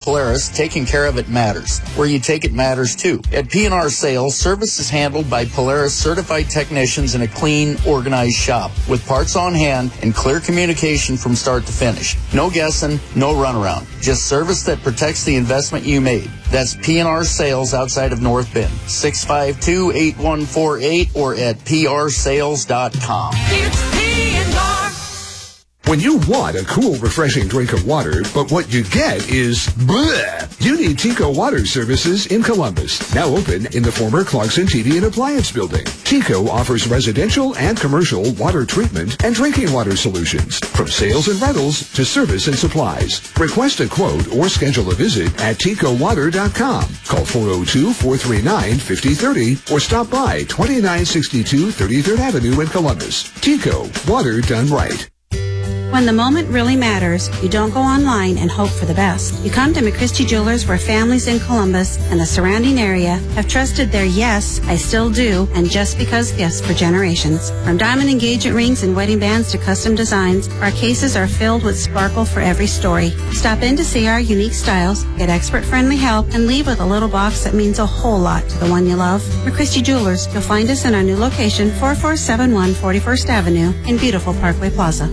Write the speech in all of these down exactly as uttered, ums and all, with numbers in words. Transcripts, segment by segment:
Polaris, taking care of it matters. Where you take it matters too. At P and R Sales, service is handled by Polaris certified technicians in a clean, organized shop with parts on hand and clear communication from start to finish. No guessing, no runaround. Just service that protects the investment you made. That's P and R Sales outside of North Bend. six five two, eight one four eight or at p r sales dot com. It's P and R. When you want a cool, refreshing drink of water, but what you get is bleh, you need Tico Water Services in Columbus, now open in the former Clarkson T V and Appliance Building. Tico offers residential and commercial water treatment and drinking water solutions, from sales and rentals to service and supplies. Request a quote or schedule a visit at tico water dot com. Call four oh two, four three nine, five oh three oh or stop by twenty-nine sixty-two thirty-third Avenue in Columbus. Tico, water done right. When the moment really matters, you don't go online and hope for the best. You come to McChristie Jewelers, where families in Columbus and the surrounding area have trusted their yes, I still do, and just because gifts for generations. From diamond engagement rings and wedding bands to custom designs, our cases are filled with sparkle for every story. Stop in to see our unique styles, get expert-friendly help, and leave with a little box that means a whole lot to the one you love. McChristie Jewelers, you'll find us in our new location, forty-four seventy-one forty-first Avenue in beautiful Parkway Plaza.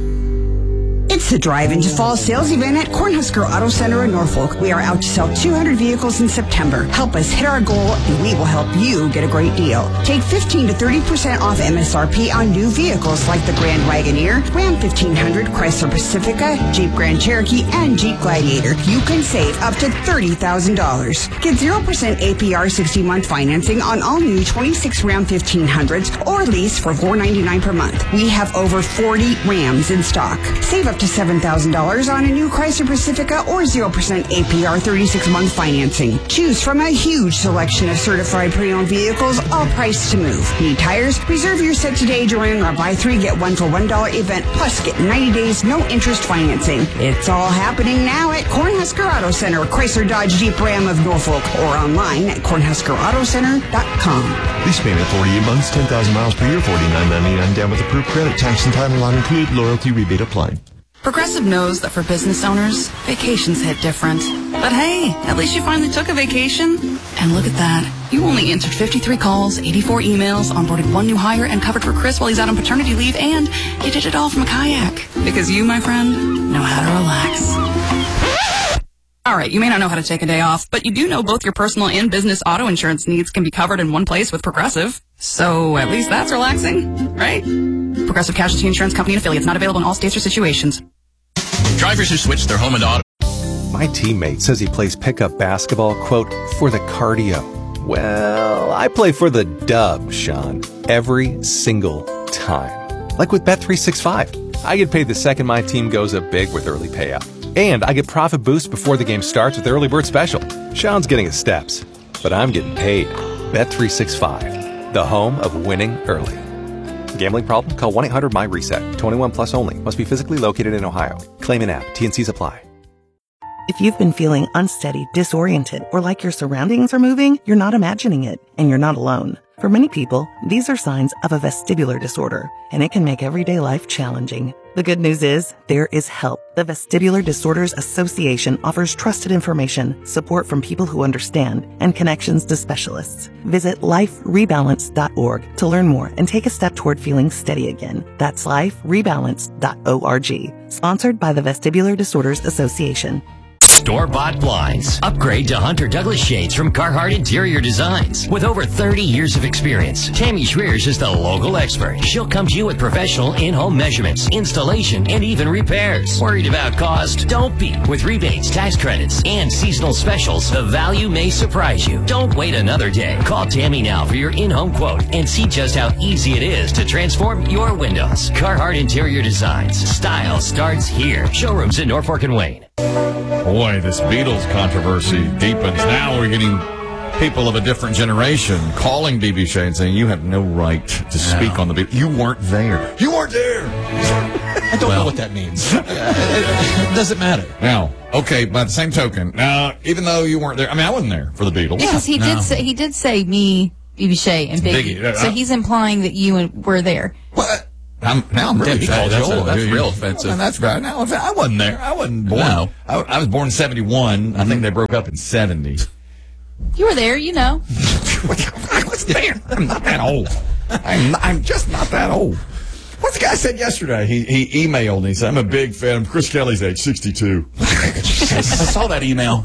It's the Drive into Fall sales event at Cornhusker Auto Center in Norfolk. We are out to sell two hundred vehicles in September. Help us hit our goal, and we will help you get a great deal. Take fifteen to thirty percent off M S R P on new vehicles like the Grand Wagoneer, Ram fifteen hundred, Chrysler Pacifica, Jeep Grand Cherokee, and Jeep Gladiator. You can save up to thirty thousand dollars. Get zero percent A P R sixty-month financing on all new twenty-six Ram fifteen hundreds or lease for four ninety-nine per month. We have over forty Rams in stock. Save up to seven thousand dollars on a new Chrysler Pacifica or zero percent A P R thirty-six month financing. Choose from a huge selection of certified pre-owned vehicles, all priced to move. Need tires? Reserve your set today during our buy three, get one for one dollar event, plus get ninety days, no interest financing. It's all happening now at Cornhusker Auto Center, Chrysler Dodge Jeep Ram of Norfolk, or online at cornhusker auto center dot com. Lease payment forty-eight months, ten thousand miles per year, forty-nine ninety-nine down with approved credit. Tax and title not included. Loyalty rebate applied. Progressive knows that for business owners, vacations hit different. But hey, at least you finally took a vacation. And look at that. You only answered fifty-three calls, eighty-four emails, onboarded one new hire, and covered for Chris while he's out on paternity leave, and you did it all from a kayak. Because you, my friend, know how to relax. All right, you may not know how to take a day off, but you do know both your personal and business auto insurance needs can be covered in one place with Progressive. So at least that's relaxing, right? Progressive Casualty Insurance Company and affiliates, not available in all states or situations. Drivers who switch their home and auto. My teammate says he plays pickup basketball, quote, for the cardio. Well, I play for the dub, Sean, every single time. Like with Bet three sixty-five. I get paid the second my team goes up big with early payout. And I get profit boost before the game starts with the early bird special. Sean's getting his steps, but I'm getting paid. Bet three sixty-five, the home of winning early. Gambling problem? Call one eight hundred my reset. twenty-one plus only. Must be physically located in Ohio. Claim in app. T and C's apply. If you've been feeling unsteady, disoriented, or like your surroundings are moving, you're not imagining it, and you're not alone. For many people, these are signs of a vestibular disorder, and it can make everyday life challenging. The good news is, there is help. The Vestibular Disorders Association offers trusted information, support from people who understand, and connections to specialists. Visit life rebalance dot org to learn more and take a step toward feeling steady again. That's life rebalance dot org. Sponsored by the Vestibular Disorders Association. Store-bought blinds. Upgrade to Hunter Douglas shades from Carhartt Interior Designs. With over thirty years of experience, Tammy Schreers is the local expert. She'll come to you with professional in-home measurements, installation, and even repairs. Worried about cost? Don't be. With rebates, tax credits, and seasonal specials, the value may surprise you. Don't wait another day. Call Tammy now for your in-home quote and see just how easy it is to transform your windows. Carhartt Interior Designs. Style starts here. Showrooms in Norfolk and Wayne. Boy, this Beatles controversy deepens. Now we're getting people of a different generation calling B B Shea and saying, you have no right to speak no. on the Beatles. You weren't there. You weren't there. I don't well, know what that means. it, it doesn't matter. Now, okay, by the same token, now, even though you weren't there, I mean, I wasn't there for the Beatles. Because he no. did say, he did say me, B B Shea, and Biggie. Biggie. So he's implying that you were there. What? I'm, now I'm really Damn, he offended. called you That's, old. That's a- real offensive. And that's right. Now, I wasn't there. I wasn't born. No. I, I was born in seventy-one. I think they broke up in seventy. You were there, you know. I was there. I'm not that old. I'm, not, I'm just not that old. What's the guy said yesterday? He he emailed and he said, I'm a big fan of Chris Kelly's age, sixty-two. I saw that email.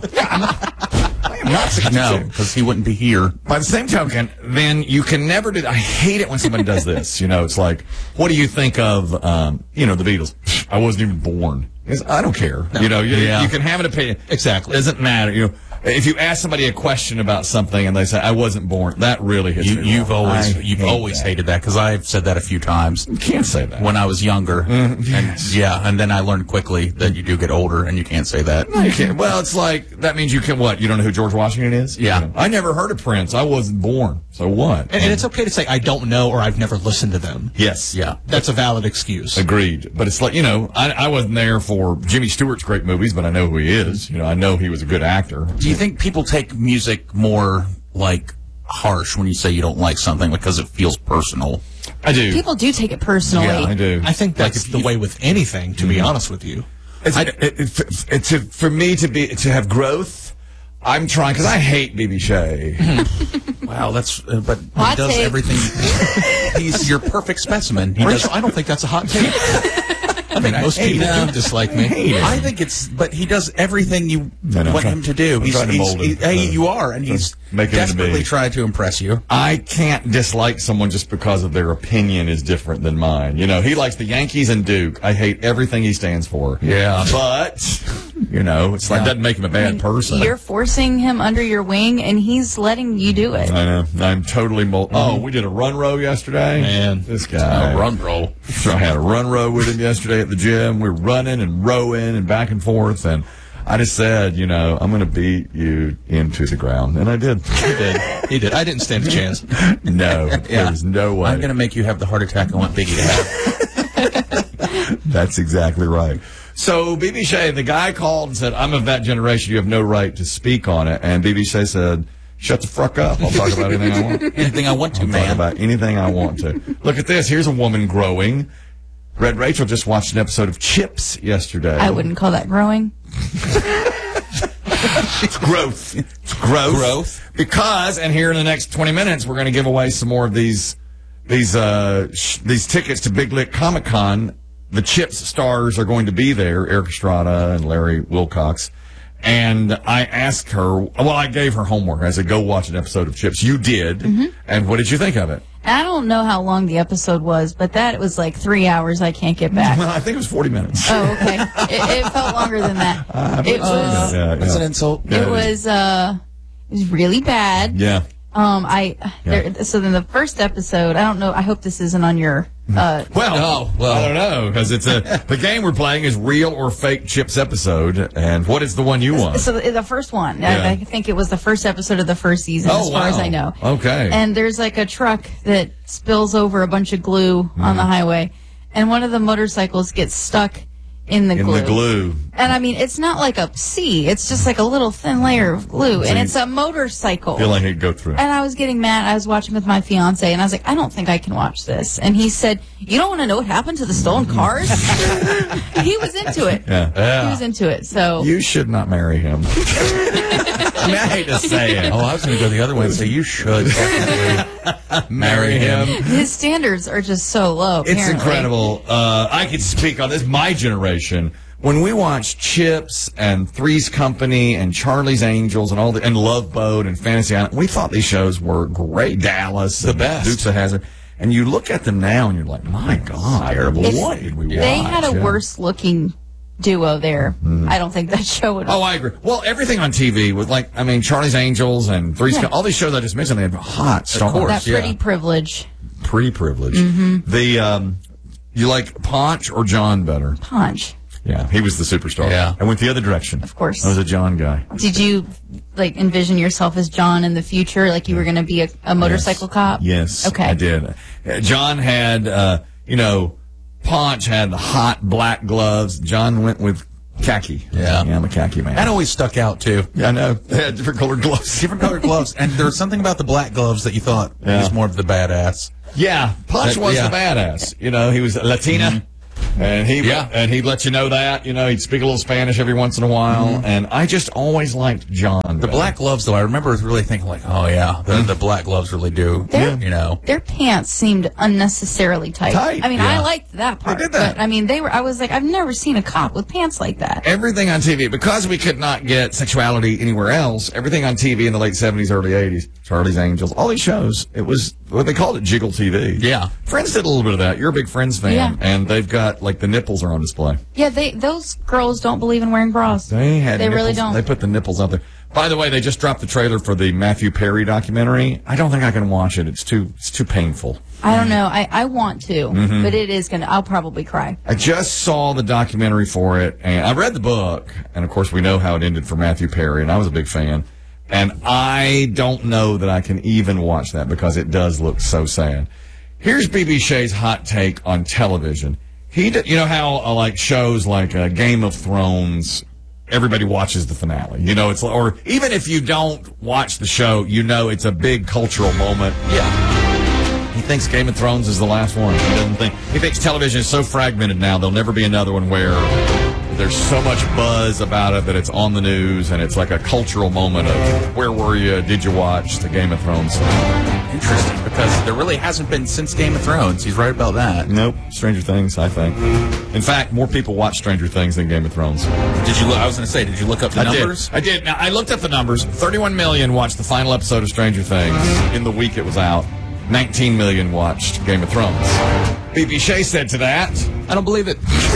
I am not sixty-two. No, because he wouldn't be here. By the same token, then you can never do. I hate it when someone does this. You know, it's like, what do you think of, um, you know, the Beatles? I wasn't even born. It's, I don't care. No. You know, you, Yeah. you can have an opinion. Exactly. It doesn't matter. You know, if you ask somebody a question about something and they say, I wasn't born, that really hits You, me. you've wrong. always I you've hate always that. hated that because I've said that a few times. You can't say that. When I was younger. Mm, yes. And, yeah, and then I learned quickly that you do get older and you can't say that. No, you can't. Well, it's like, that means you can what? You don't know who George Washington is? Yeah. You know, I never heard of Prince. I wasn't born. So what? And, and it's okay to say, I don't know or I've never listened to them. Yes. Yeah. That's a valid excuse. Agreed. But it's like, you know, I, I wasn't there for Jimmy Stewart's great movies, but I know who he is. You know, I know he was a good actor. Do you think people take music more, like, harsh when you say you don't like something because it feels personal? I do. People do take it personally. Yeah, I do. I think that's the way with anything, to be honest with you. It's, it, it, it, it, to, for me to be to have growth, I'm trying because I hate B B Shea. Wow, that's uh, but Hot he does take. everything. He's your perfect specimen. He Rachel, does. I don't think that's a hot take. I mean, most hate people him. do dislike me. I think it's, but he does everything you No, no, want I'm him to do. I'm He's, trying to he's, mold him. he- hey, Uh, you are, and he's make him into desperately me. tried to impress you. I can't dislike someone just because of their opinion is different than mine. You know, he likes the Yankees and Duke. I hate everything he stands for. Yeah. But, you know, it's like, Yeah. doesn't make him a bad person. You're forcing him under your wing, and he's letting you do it. I know. I'm totally mold. Oh, we did a run row yesterday. Man. This guy. Uh, run roll. So I had a run row with him yesterday at the gym. We were running and rowing and back and forth. And I just said, you know, I'm going to beat you into the ground. And I did. He did. He did. I didn't stand a chance. No, there's no way. I'm going to make you have the heart attack I want Biggie to have. That's exactly right. So B B Shea, the guy called and said, I'm of that generation. You have no right to speak on it. And B B Shea said, shut the fuck up. I'll talk about anything I want. Anything I want to, I'll man. talk about anything I want to. Look at this. Here's a woman growing. Red Rachel just watched an episode of Chips yesterday. I wouldn't call that growing. It's growth. It's growth. Growth. Because, and here in the next twenty minutes, we're going to give away some more of these these uh, sh- these tickets to Big Lick Comic Con. The Chips stars are going to be there, Eric Estrada and Larry Wilcox. And I asked her, well, I gave her homework. I said, go watch an episode of Chips. You did. Mm-hmm. And what did you think of it? I don't know how long the episode was, but that was like three hours I can't get back. Well, I think it was forty minutes. Oh, okay. It, it felt longer than that. Uh, It was, yeah, That's yeah. an insult. it was, uh, it was really bad. Yeah. Um, I, there, so then the first episode, I don't know, I hope this isn't on your, uh, Well, Oh, well. I don't know, because it's a the game we're playing is real or fake Chips episode, and what is the one you want? so the, the first one, Yeah. I, I think it was the first episode of the first season, Oh, as far as wow. I know. Okay. And there's like a truck that spills over a bunch of glue on Mm-hmm. the highway, and one of the motorcycles gets stuck in the In glue. the glue. And I mean, it's not like a C, it's just like a little thin layer of glue, and you it's a motorcycle. Feel like it'd go through. And I was getting mad. I was watching with my fiance, and I was like, I don't think I can watch this. And he said, you don't want to know what happened to the stolen cars? He was into it. Yeah. He was into it. So You should not marry him. I mean, I hate to say it. Oh, I was going to go the other way and say you should definitely Marry him. his standards are just so low. It's apparently. incredible. Uh, I could speak on this. My generation, when we watched Chips and Three's Company and Charlie's Angels and all the and Love Boat and Fantasy Island, we thought these shows were great. Dallas, the best. Dukes of Hazzard, and you look at them now and you're like, my God, terrible. If What did we watch? They had a Yeah. worse looking duo there. I don't think that show would. Oh, I agree. Well, everything on T V was like, I mean, Charlie's Angels and Three's Yeah. Co- all these shows I just mentioned, they had hot stars. that pretty privilege. Pretty privilege. The, um, you like Ponch or John better? Punch. Yeah, he was the superstar. Yeah. I went the other direction. Of course. I was a John guy. Did you like envision yourself as John in the future? Like you were going to be a, a motorcycle cop? Yes. Okay. I did. Uh, John had, uh, you know, Ponch had the hot black gloves. John went with khaki. Yeah. Yeah, I'm a khaki man. That always stuck out, too. Yeah, I know. They had different colored gloves. Different colored gloves. And there was something about the black gloves that you thought Yeah. was more of the badass. Yeah, Punch That- was yeah. the badass. You know, he was Latina. Mm-hmm. And he Yeah. and he'd let you know that, you know, he'd speak a little Spanish every once in a while. Mm-hmm. And I just always liked John. The black gloves, though, I remember really thinking, like, oh, yeah, the, the black gloves really do, They're- you know. Their pants seemed unnecessarily tight. Tight, I mean, yeah. I liked that part. did that. But, I mean, they were. I was like, I've never seen a cop with pants like that. Everything on T V, because we could not get sexuality anywhere else, everything on T V in the late seventies, early eighties, Charlie's Angels, all these shows, it was what they called it, jiggle T V. Yeah. Friends did a little bit of that. You're a big Friends fan. Yeah. And they've got, like, the nipples are on display. Yeah, they those girls don't believe in wearing bras. They had They really nipples- don't. They put the nipples out there. By the way, they just dropped the trailer for the Matthew Perry documentary. I don't think I can watch it. It's too it's too painful. I don't know. I, I want to, Mhm. but it is gonna. I'll probably cry. I just saw the documentary for it, and I read the book, and of course we know how it ended for Matthew Perry, and I was a big fan. And I don't know that I can even watch that because it does look so sad. Here's B B Shea's hot take on television. He, d- you know how uh, like shows like uh, Game of Thrones, everybody watches the finale. You know, it's or even if you don't watch the show, you know it's a big cultural moment. Yeah. He thinks Game of Thrones is the last one. He doesn't think he thinks television is so fragmented now there'll never be another one where there's so much buzz about it that it's on the news and it's like a cultural moment of where were you? Did you watch the Game of Thrones? Interesting, because there really hasn't been since Game of Thrones. He's right about that. Nope. Stranger Things, I think. In fact, more people watch Stranger Things than Game of Thrones. Did you look? I was going to say, did you look up the I numbers? did. I did. Now, I looked up the numbers. thirty-one million watched the final episode of Stranger Things in the week it was out. nineteen million watched Game of Thrones. B B Shea said to that, I don't believe it.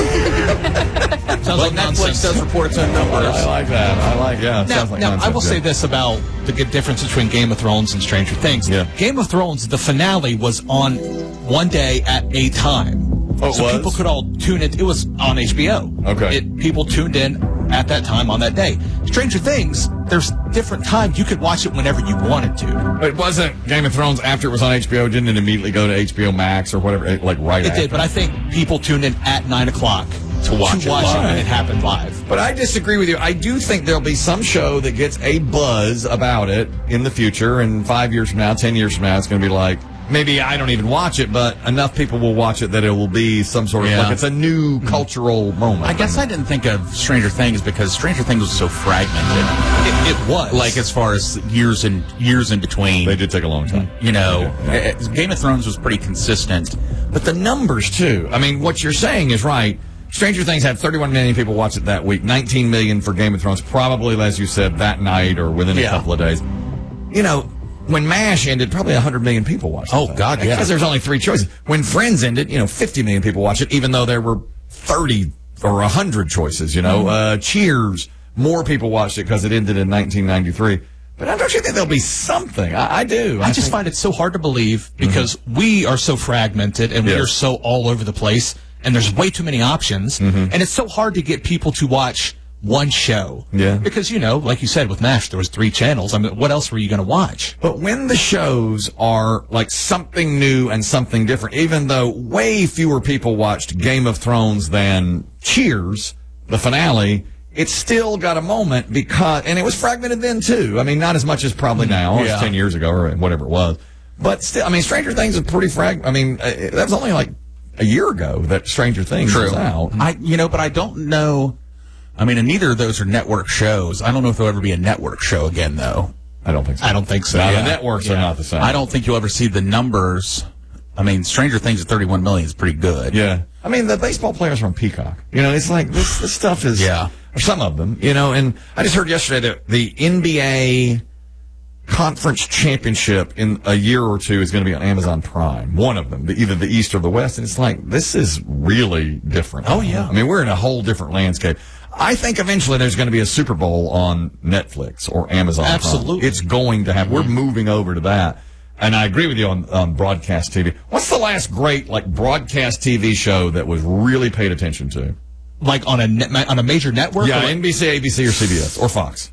Sounds like Netflix does report its own numbers. I like that. I like, yeah. It Now, sounds like now I nonsense, will yeah. say this about the good difference between Game of Thrones and Stranger Things. Yeah. Game of Thrones, the finale was on one day at a time. Oh, it so was? people could all tune in. It was on H B O. Okay. It, people tuned in at that time on that day. Stranger Things, there's different times. You could watch it whenever you wanted to. But it wasn't Game of Thrones after it was on H B O. Didn't it immediately go to H B O Max or whatever, like right It after? did, but I think people tuned in at nine o'clock To watch to it watch it live. when it happened live. But I disagree with you. I do think there'll be some show that gets a buzz about it in the future, and five years from now, ten years from now, it's going to be like, maybe I don't even watch it, but enough people will watch it that it will be some sort of, Yeah. like it's a new cultural moment. I guess I didn't think of Stranger Things because Stranger Things was so fragmented. It, it was. Like as far as years and years in between. They did take a long time. You know, eh, eh, Game of Thrones was pretty consistent. But the numbers, too. I mean, what you're saying is right. Stranger Things had thirty-one million people watch it that week, nineteen million for Game of Thrones, probably, as you said, that night or within a Yeah. couple of days. You know, when MASH ended, probably one hundred million people watched it. Oh, God, yeah. Because there's only three choices. When Friends ended, you know, fifty million people watched it, even though there were thirty or one hundred choices, you know. Uh, Cheers, more people watched it because it ended in nineteen ninety-three. But don't you think there'll be something? I, I do. I, just think- find it so hard to believe because we are so fragmented and we Yes. are so all over the place and there's way too many options Mhm. and it's so hard to get people to watch one show. Yeah. Because, you know, like you said with MASH, there was three channels. I mean, what else were you going to watch? But when the shows are like something new and something different, even though way fewer people watched Game of Thrones than Cheers, the finale, it's still got a moment because, and it was fragmented then too. I mean, not as much as probably now. It's Yeah. ten years ago or whatever it was. But still, I mean, Stranger Things is pretty frag. I mean, uh, that was only like a year ago that Stranger Things was out. I, you know, but I don't know. I mean, and neither of those are network shows. I don't know if there'll ever be a network show again, though. I don't think so. I don't think so. Now, yeah. the networks are Yeah. not the same. I don't think you'll ever see the numbers. I mean, Stranger Things at thirty-one million is pretty good. Yeah. I mean, the baseball players from Peacock. You know, it's like this, this stuff is, Yeah. or some of them, you know, and I just heard yesterday that the N B A conference championship in a year or two is going to be on Amazon Prime. One of them, the, either the East or the West. And it's like, this is really different. Oh, yeah. I mean, we're in a whole different landscape. I think eventually there's going to be a Super Bowl on Netflix or Amazon Prime. Absolutely. It's going to happen. We're moving over to that. And I agree with you on, on broadcast T V. What's the last great, like, broadcast T V show that was really paid attention to? Like on a net, on a major network? Yeah, Or like- N B C, A B C, or C B S, or Fox.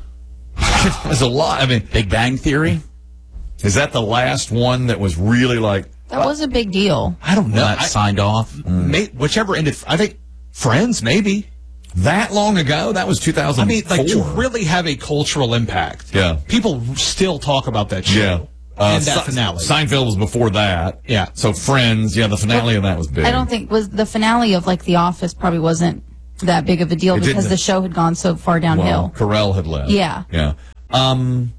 There's a lot. I mean, Big Bang Theory? is that the last one that was really like, That was a big deal. I don't know. That I- signed off? may, whichever ended, I think Friends, maybe. that long ago? That was two thousand I four. mean, like to really have a cultural impact. Yeah. People still talk about that show. Yeah. Uh, and that Se- finale. Seinfeld was before that. Yeah. So Friends, yeah, the finale of that was big. I don't think was the finale of like The Office probably wasn't that big of a deal It because didn't- the show had gone so far downhill. Well, Carell had left. Yeah. Yeah. Um,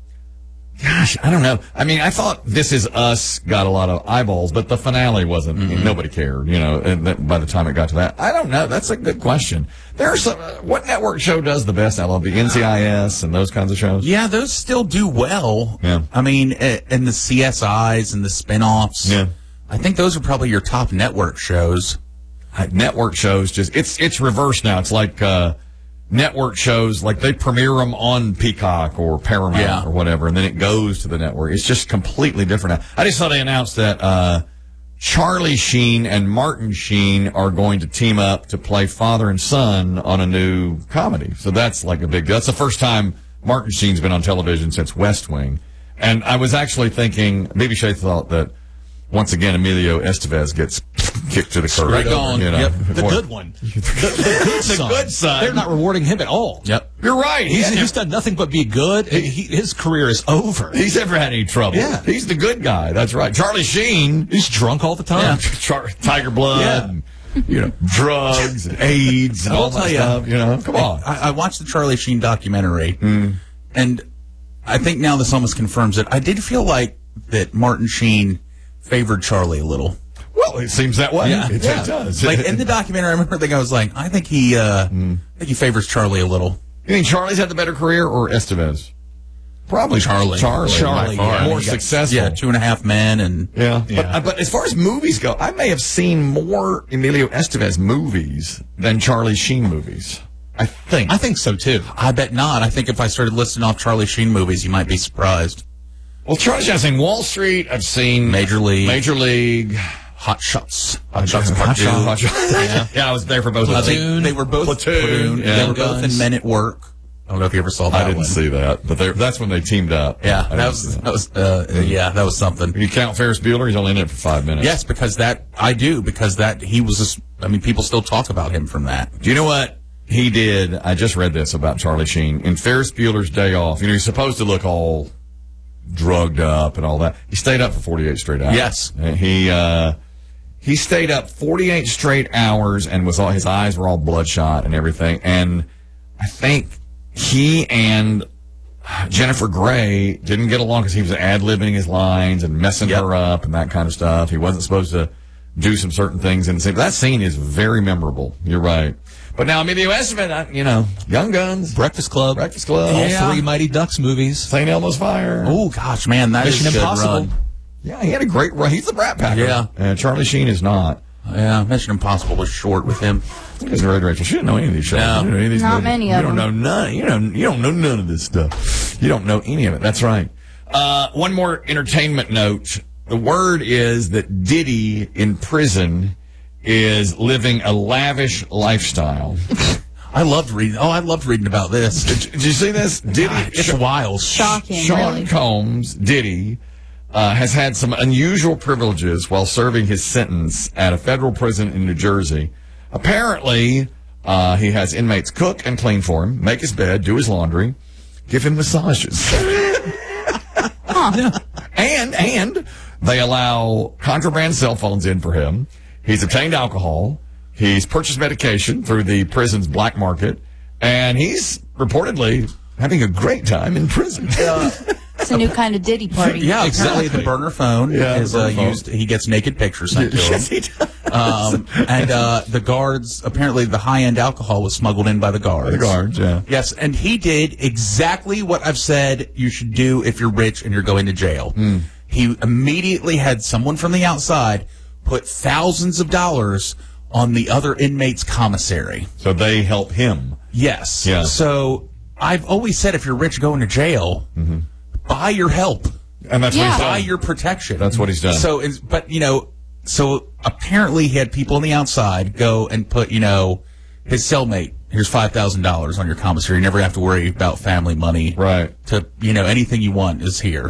gosh, I don't know. I mean, I thought This Is Us got a lot of eyeballs, but the finale wasn't. Mm-hmm. Nobody cared, you know, and that, by the time it got to that. I don't know. That's a good question. There are some, uh, what network show does the best? I love the N C I S and those kinds of shows. Yeah, those still do well. Yeah. I mean, eh, and the C S Is and the spinoffs. Yeah. I think those are probably your top network shows. Uh, Network shows just, it's, it's reversed now. It's like, uh, network shows, like they premiere them on Peacock or Paramount Yeah. or whatever, and then it goes to the network. It's just completely different now. I just saw they announced that uh, Charlie Sheen and Martin Sheen are going to team up to play father and son on a new comedy. So that's like a big deal. That's the first time Martin Sheen's been on television since West Wing. And I was actually thinking, Baby Shay thought that once again Emilio Estevez gets kicked to the curb. Right on. You know, Yep. The good one. The, the good son. good son. They're not rewarding him at all. Yep. You're right. He's, He- he's done nothing but be good. He, his career is over. He's never had any trouble. Yeah. He's the good guy. That's right. Charlie Sheen. He's drunk all the time. Yeah. Char- Tiger Blood. Yeah. And, you know, drugs and AIDS and I'll all that tell you, stuff. You know, come on. I, I watched the Charlie Sheen documentary, and I think now this almost confirms it. I did feel like that Martin Sheen favored Charlie a little. Well, it seems that way. Yeah. It, Yeah. it does. Like in the documentary, I remember thinking I was like, I think he, uh, I think he favors Charlie a little. You think Charlie's had the better career or Estevez? Probably Charlie. Charlie. Charlie, by far. yeah. More He got- successful. Yeah, Two and a Half Men, and Yeah. Yeah. But, uh, but as far as movies go, I may have seen more Emilio Estevez movies than Charlie Sheen movies. I think. I think so too. I bet not. I think if I started listing off Charlie Sheen movies, you might be surprised. Well, Charlie Sheen, I've seen Wall Street. I've seen Major League. Major League. Hot Shots. Hot Shots Part Hot Two. Shots. Hot Shots. Yeah. Yeah, I was there for both Uh, of they, them. they were both Platoon. Yeah. They were both in Men at Work. I don't know if you ever saw that I didn't one. see that, but they- that's when they teamed up. Yeah, I that didn't was, see that was uh, yeah, that was something. You count Ferris Bueller? He's only in it for five minutes. Yes, because that I do because that he was. Just, I mean, people still talk about him from that. Do you know what he did? I just read this about Charlie Sheen. In Ferris Bueller's Day Off, you know, he's supposed to look all drugged up and all that. He stayed up for forty-eight straight hours. Yes. And he, uh, he stayed up forty-eight straight hours and was all, his eyes were all bloodshot and everything. And I think he and Jennifer Grey didn't get along because he was ad-libbing his lines and messing Yep. her up and that kind of stuff. He wasn't supposed to do some certain things in the scene. That scene is very memorable. You're right. But now Emilio Estevez, I- you know, Young Guns, Breakfast Club. Breakfast Club, All Yeah. three Mighty Ducks movies. Saint Elmo's Fire. Oh gosh, man, that Mission is a good Impossible. run. Yeah, he had a great run. He's the Brat Packer. Yeah. And Charlie Sheen is not. Yeah, Mission Impossible was short with him. Because Red Rachel, she didn't know any of these shows. No. You don't know any of these Not movies. many you of don't them. know none. You know, you don't know none of this stuff. You don't know any of it. That's right. Uh, one more entertainment note. The word is that Diddy in prison is living a lavish lifestyle. I loved reading. Oh, I loved reading about this. Did, did you see this? Diddy, God, it's wild. Shocking, Sean really. Combs, Diddy, uh, has had some unusual privileges while serving his sentence at a federal prison in New Jersey. Apparently, uh, he has inmates cook and clean for him, make his bed, do his laundry, give him massages. And, and they allow contraband cell phones in for him. He's obtained alcohol. He's purchased medication through the prison's black market. And he's reportedly having a great time in prison. It's a new kind of Diddy party. Yeah, exactly. The burner phone Yeah, is the burner uh, phone. used. He gets naked pictures sent to him. Yes, he does. Um, and uh, the guards, apparently the high-end alcohol was smuggled in by the guards. The guards, yeah. Yes, and he did exactly what I've said you should do if you're rich and you're going to jail. Hmm. He immediately had someone from the outside put thousands of dollars on the other inmate's commissary. So they help him. Yes. Yeah. So I've always said if you're rich going to jail, buy your help. And that's Yeah. what he's Buy done. your protection. That's what he's done. So, it's- but you know, so apparently he had people on the outside go and put, you know, his cellmate, here's five thousand dollars on your commissary. You never have to worry about family money. Right. To, you know, anything you want is here.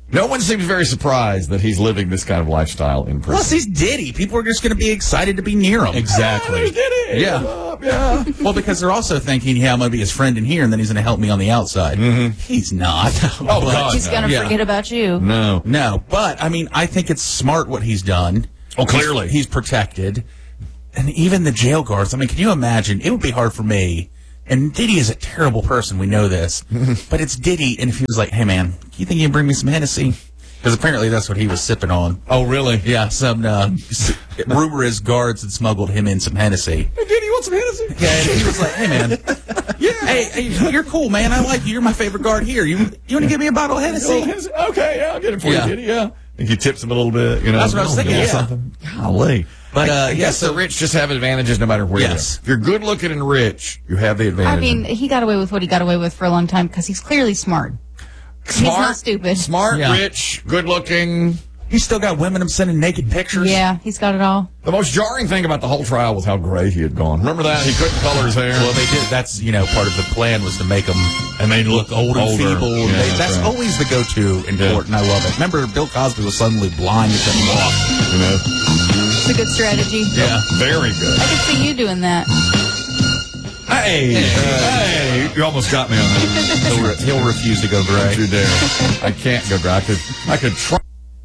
No one seems very surprised that he's living this kind of lifestyle in prison. Plus, he's Diddy. People are just going to be excited to be near him. Exactly. Oh, Diddy. Yeah. Uh, yeah. Well, because they're also thinking, yeah, I'm going to be his friend in here, and then he's going to help me on the outside. Mm-hmm. He's not. Oh, God, He's no. going to Yeah. forget about you. No. No, but, I mean, I think it's smart what he's done. Oh, clearly. He's, he's protected. And even the jail guards, I mean, can you imagine? It would be hard for me. And Diddy is a terrible person. We know this. But it's Diddy, and if he was like, hey, man, you think you can bring me some Hennessy? Because apparently that's what he was sipping on. Oh, really? Yeah, some, uh, rumor is guards had smuggled him in some Hennessy. Hey, Diddy, you want some Hennessy? Yeah, and he was like, hey, man. Yeah. Hey, hey, you're cool, man. I like you. You're my favorite guard here. You you want to give me a bottle of Hennessy? Oh, Hennessy? Okay, yeah, I'll get it for Yeah. you, Diddy, yeah. And he tips him a little bit, you know. That's what I was thinking, or yeah. Something. Golly. But, uh, I, I yeah, guess so- the rich just have advantages no matter where Yes. you are. If you're good looking and rich, you have the advantage. I mean, he got away with what he got away with for a long time because he's clearly smart. smart, he's not stupid. Smart, Yeah. rich, good looking. He's still got women him sending naked pictures. Yeah, he's got it all. The most jarring thing about the whole trial was how gray he had gone. Remember that? He couldn't color his hair. Well, they did. That's, you know, part of the plan was to make him and they look old and older. feeble. Yeah, They- that's that's right. always the go-to in Yeah. court, and I love it. Remember, Bill Cosby was suddenly blind and couldn't walk. You know? It's a good strategy. Yeah. Very good. I could see you doing that. Hey, hey, you almost got me on that. He'll, re- he'll refuse to go gray. Don't you dare. I can't go gray. I could, I could try.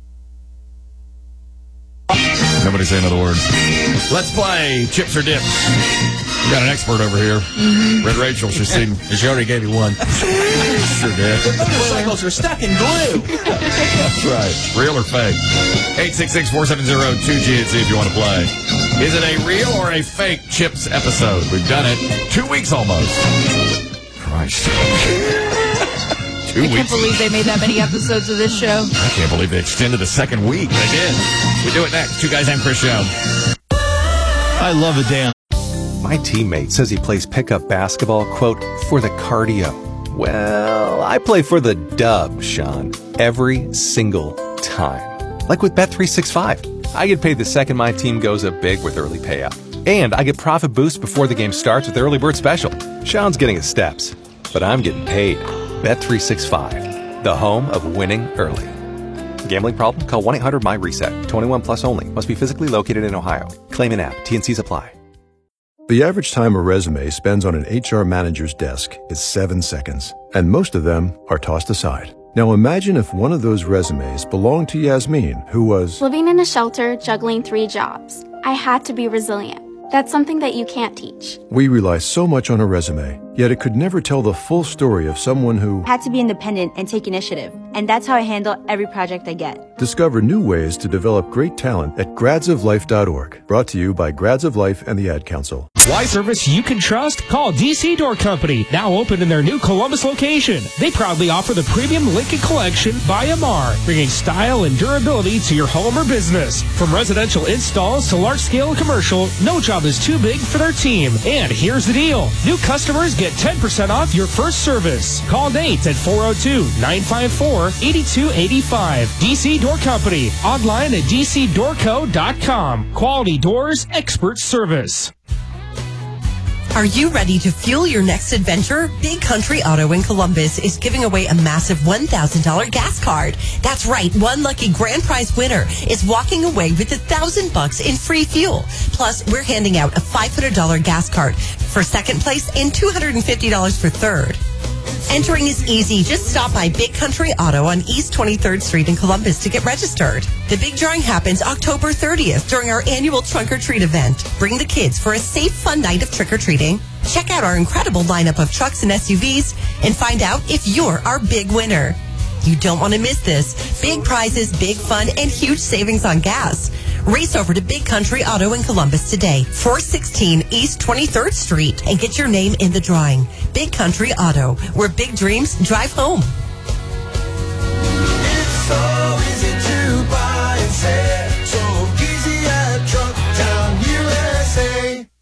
Nobody say another word. Let's play Chips or Dips. We got an expert over here. Mm-hmm. Red Rachel, she's seen. She already gave you one. Sure did. Motorcycles are stuck in glue. That's right. Real or fake? eight six six, four seven zero, two G and see if you want to play. Is it a real or a fake Chips episode? We've done it two weeks almost. Christ. Two I can't weeks. believe they made that many episodes of this show. I can't believe they extended the second week. They did. We do it next. Two Guys Named Chris Show. I love a damn. My teammate says he plays pickup basketball, quote, for the cardio. Well, I play for the dub, Sean, every single time. Like with Bet three sixty-five. I get paid the second my team goes up big with early payout. And I get profit boost before the game starts with Early Bird Special. Sean's getting his steps, but I'm getting paid. Bet three sixty-five, the home of winning early. Gambling problem? Call one eight hundred my reset. twenty-one plus only. Must be physically located in Ohio. Claim in app. T N Cs apply. The average time a resume spends on an H R manager's desk is seven seconds, and most of them are tossed aside. Now imagine if one of those resumes belonged to Yasmin, who was living in a shelter, juggling three jobs. I had to be resilient. That's something that you can't teach. We rely so much on a resume, yet it could never tell the full story of someone who had to be independent and take initiative. And that's how I handle every project I get. Discover new ways to develop great talent at grads of life dot org. Brought to you by Grads of Life and the Ad Council. Why service you can trust? Call D C Door Company, now open in their new Columbus location. They proudly offer the premium Lincoln Collection by M R, bringing style and durability to your home or business. From residential installs to large-scale commercial, no job is too big for their team. And here's the deal. New customers get ten percent off your first service. Call Nate at four oh two, nine five four, eight two eight five. D C Door Company, online at d c door co dot com. Quality doors, expert service. Are you ready to fuel your next adventure? Big Country Auto in Columbus is giving away a massive one thousand dollars gas card. That's right, one lucky grand prize winner is walking away with a thousand bucks in free fuel. Plus, we're handing out a five hundred dollars gas card for second place and two hundred fifty dollars for third. Entering is easy. Just stop by Big Country Auto on East twenty-third Street in Columbus to get registered. The big drawing happens October thirtieth during our annual Trunk or Treat event. Bring the kids for a safe, fun night of trick-or-treating. Check out our incredible lineup of trucks and S U Vs and find out if you're our big winner. You don't want to miss this. Big prizes, big fun, and huge savings on gas. Race over to Big Country Auto in Columbus today, four sixteen East twenty-third Street, and get your name in the drawing. Big Country Auto, where big dreams drive home. It's so easy to buy and sell, so easy at Truck Town U S A.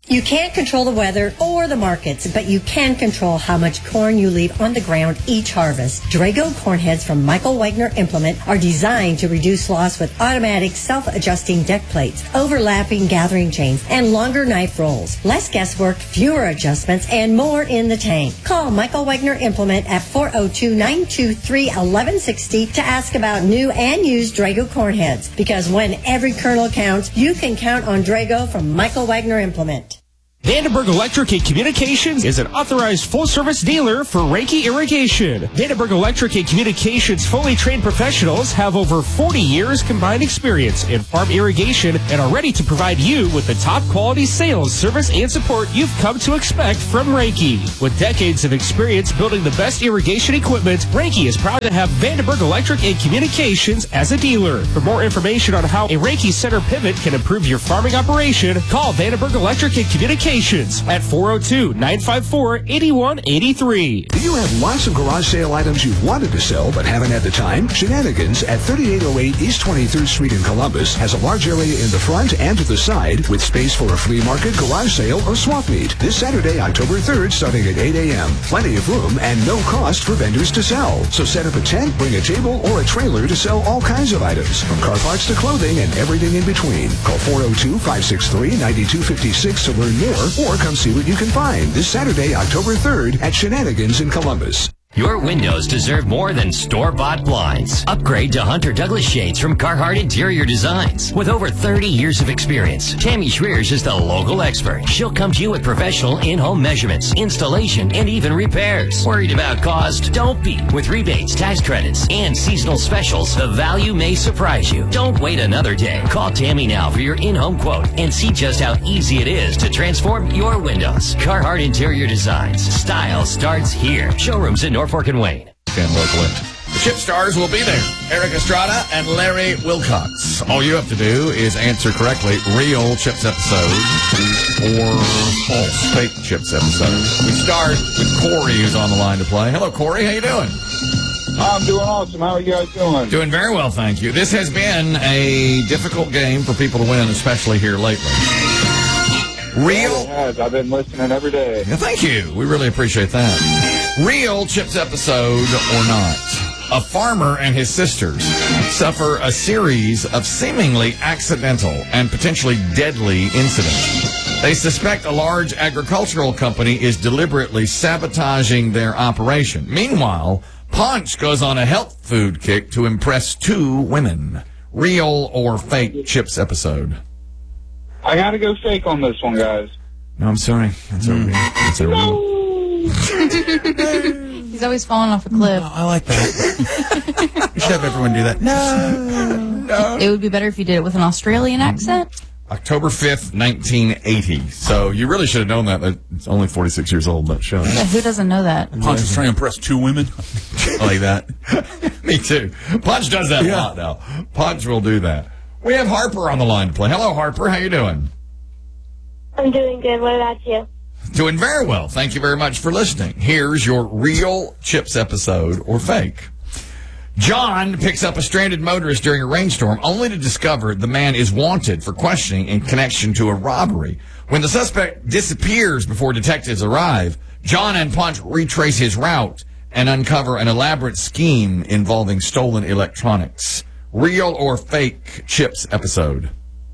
You can't control the weather or the markets, but you can control how much corn you leave on the ground each harvest. Drago corn heads from Michael Wagner Implement are designed to reduce loss with automatic self-adjusting deck plates, overlapping gathering chains, and longer knife rolls. Less guesswork, fewer adjustments, and more in the tank. Call Michael Wagner Implement at four oh two, nine two three, one one six oh to ask about new and used Drago corn heads. Because when every kernel counts, you can count on Drago from Michael Wagner Implement. Vandenberg Electric and Communications is an authorized full-service dealer for Reiki irrigation. Vandenberg Electric and Communications fully trained professionals have over forty years combined experience in farm irrigation and are ready to provide you with the top quality sales, service, and support you've come to expect from Reiki. With decades of experience building the best irrigation equipment, Reiki is proud to have Vandenberg Electric and Communications as a dealer. For more information on how a Reiki Center pivot can improve your farming operation, call Vandenberg Electric and Communications at four oh two, nine five four, eight one eight three. Do you have lots of garage sale items you've wanted to sell but haven't had the time? Shenanigans at thirty-eight oh eight East twenty-third Street in Columbus has a large area in the front and to the side with space for a flea market, garage sale, or swap meet. This Saturday, October third, starting at eight a.m. Plenty of room and no cost for vendors to sell. So set up a tent, bring a table, or a trailer to sell all kinds of items, from car parts to clothing and everything in between. Call four oh two, five six three, nine two five six to learn more, or come see what you can find this Saturday, October third at Shenanigans in Columbus. Your windows deserve more than store-bought blinds. Upgrade to Hunter Douglas shades from Carhartt Interior Designs. With over thirty years of experience, Tammy Schreers is the local expert. She'll come to you with professional in-home measurements, installation, and even repairs. Worried about cost? Don't be. With rebates, tax credits, and seasonal specials, the value may surprise you. Don't wait another day. Call Tammy now for your in-home quote and see just how easy it is to transform your windows. Carhartt Interior Designs. Style starts here. Showrooms in Norfolk and Wayne. And locally. The Chip Stars will be there. Eric Estrada and Larry Wilcox. All you have to do is answer correctly real Chips episode or false fake Chips episode. We start with Corey, who's on the line to play. Hello, Corey. How you doing? I'm doing awesome. How are you guys doing? Doing very well, thank you. This has been a difficult game for people to win, especially here lately. Real? Yeah, it has. I've been listening every day. Yeah, thank you. We really appreciate that. Real Chips episode or not? A farmer and his sisters suffer a series of seemingly accidental and potentially deadly incidents. They suspect a large agricultural company is deliberately sabotaging their operation. Meanwhile, Punch goes on a health food kick to impress two women. Real or fake Chips episode? I gotta go fake on this one, guys. No, I'm sorry. That's a, mm. that's a real. He's always falling off a cliff. Oh, I like that. We should have everyone do that. No. No. It would be better if you did it with an Australian accent. October fifth, nineteen eighty. So you really should have known that. It's only forty-six years old, that show. Yeah, who doesn't know that? Punch is trying to impress two women. I like that. Me too. Punch does that Yeah. a lot now. Punch will do that. We have Harper on the line to play. Hello, Harper. How you doing? I'm doing good. What about you? Doing very well. Thank you very much for listening. Here's your real Chips episode or fake. John picks up a stranded motorist during a rainstorm only to discover the man is wanted for questioning in connection to a robbery. When the suspect disappears before detectives arrive, John and Punch retrace his route and uncover an elaborate scheme involving stolen electronics. Real or fake Chips episode?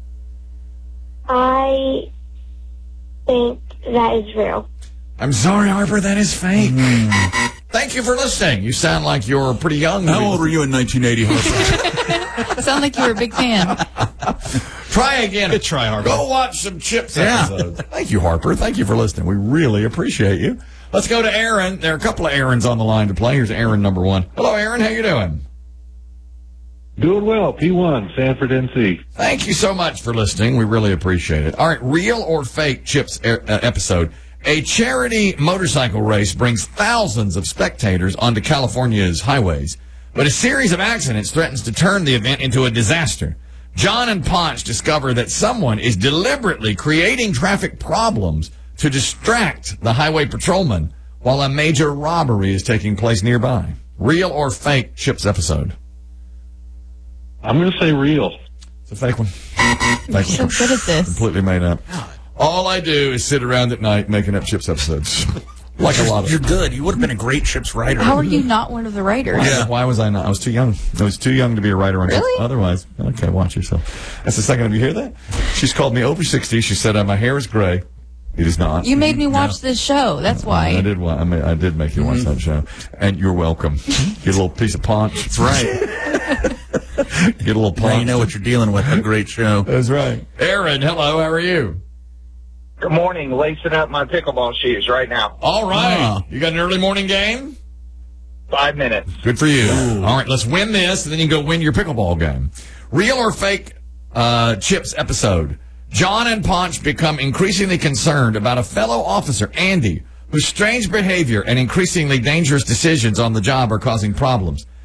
I think that is real. I'm sorry, Harper, that is fake. Mm. Thank you for listening. You sound like you're pretty young. How old were you in nineteen eighty, Harper? Sound like you were a big fan. Try again. Good try, Harper. Go watch some Chips Yeah. episodes. Thank you, Harper. Thank you for listening. We really appreciate you. Let's go to Aaron. There are a couple of Aarons on the line to play. Here's Aaron number one. Hello, Aaron. How you doing? Doing well. P one, Sanford, N C. Thank you so much for listening. We really appreciate it. All right, real or fake Chips uh, episode. A charity motorcycle race brings thousands of spectators onto California's highways, but a series of accidents threatens to turn the event into a disaster. John and Ponch discover that someone is deliberately creating traffic problems to distract the highway patrolman while a major robbery is taking place nearby. Real or fake Chips episode? I'm going to say real. It's a fake one. Fake You're so good at this. Completely made up. All I do is sit around at night making up Chips episodes. Like a lot of You're them. good. You would have been a great Chips writer. How are you not one of the writers? Yeah. Why was I not? I was too young. I was too young to be a writer on Chips. Really? Otherwise, okay, watch yourself. That's the second time you hear that. She's called me over sixty. She said uh, my hair is gray. It is not. You made me watch this show. That's why. I did. wa- I, mean, I did make you watch that show, and you're welcome. Get a little piece of punch. That's right. Get a little punch. Now you know what you're dealing with. A great show. That's right. Aaron, hello. How are you? Good morning. Lacing up my pickleball shoes right now. All right. Ah. You got an early morning game? Five minutes. Good for you. All right, let's win this, and then you can go win your pickleball game. Real or fake uh, Chips episode. John and Ponch become increasingly concerned about a fellow officer, Andy, whose strange behavior and increasingly dangerous decisions on the job are causing problems.